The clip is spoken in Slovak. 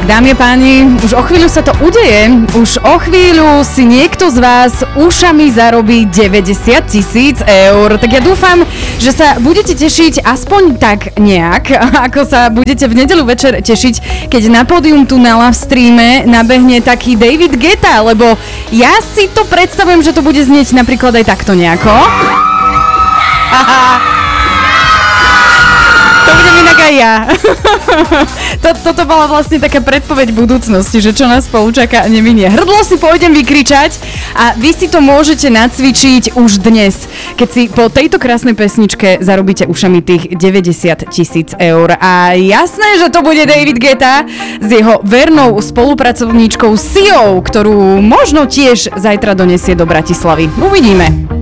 Tak, dámy a páni, už o chvíľu sa to udeje. Už o chvíľu si niekto z vás ušami zarobí 90 000 eur. Tak ja dúfam, že sa budete tešiť aspoň tak nejak, ako sa budete v nedeľu večer tešiť, keď na pódium tu na live streame nabehne taký David Guetta, lebo ja si to predstavujem, že to bude znieť napríklad aj takto nejako. To budem inak aj ja. Toto bola vlastne taká predpoveď budúcnosti, že čo nás spolu čaká a neminie. Hrdlo si pôjdem vykričať a vy si to môžete nacvičiť už dnes, keď si po tejto krásnej pesničke zarobíte ušami tých 90 000 eur. A jasné, že to bude David Guetta s jeho vernou spolupracovníčkou Siou, ktorú možno tiež zajtra donesie do Bratislavy. Uvidíme.